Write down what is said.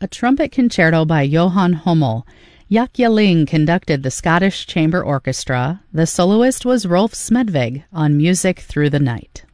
a trumpet concerto by Johan Hummel. Jaak Jalling conducted the Scottish Chamber Orchestra. The soloist was Rolf Smedvig on Music Through the Night.